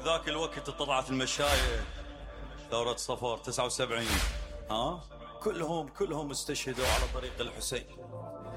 ذاك الوقت طلعت المشايخ ثورة صفر 79، كلهم استشهدوا على طريق الحسين.